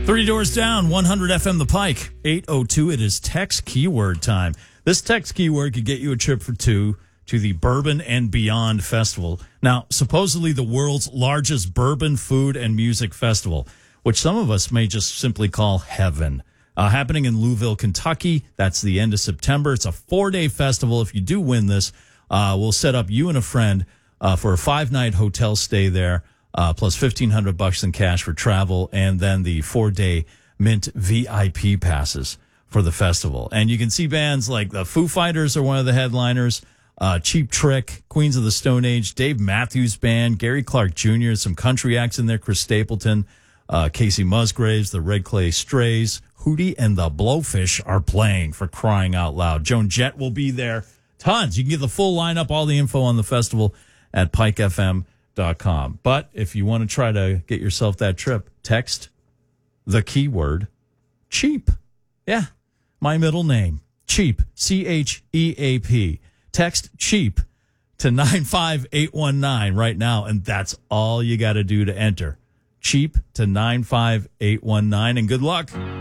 Three doors down, 100 FM The Pike, 8:02. It is text keyword time. This text keyword could get you a trip for two to the Bourbon and Beyond Festival. Now, supposedly the world's largest bourbon, food, and music festival, which some of us may just simply call heaven. Happening in Louisville, Kentucky. That's the end of September. It's a 4-day festival. If you do win this, we'll set up you and a friend for a 5-night hotel stay there. Plus $1,500 in cash for travel, and then the 4-day Mint VIP passes for the festival. And you can see bands like the Foo Fighters are one of the headliners, Cheap Trick, Queens of the Stone Age, Dave Matthews Band, Gary Clark Jr., some country acts in there, Chris Stapleton, Casey Musgraves, the Red Clay Strays, Hootie and the Blowfish are playing, for crying out loud. Joan Jett will be there. Tons. You can get the full lineup, all the info on the festival at pikefm.com. But if you want to try to get yourself that trip, text the keyword cheap. Yeah, my middle name, cheap, CHEAP. Text cheap to 95819 right now, and that's all you got to do to enter. Cheap to 95819, and good luck.